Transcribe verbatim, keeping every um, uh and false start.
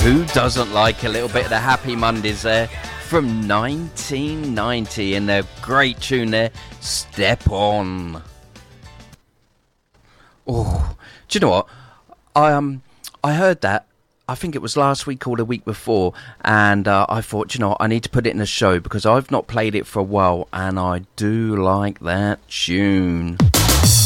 Who doesn't like a little bit of the Happy Mondays there from nineteen ninety and their great tune there, Step On. Oh, do you know what? I um I heard that. I think it was last week or the week before, and uh, I thought, you know, I need to put it in a show because I've not played it for a while, and I do like that tune.